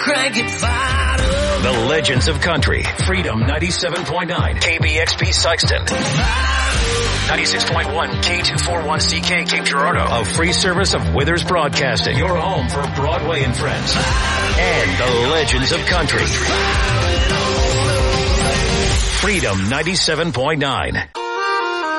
Crank it, fired up. The Legends of Country. Freedom 97.9. KBXP Sykeston. 96.1 K241CK Cape Girardeau. A free service of Withers Broadcasting. Your home for Broadway and Friends. And the Legends of Country. Freedom 97.9.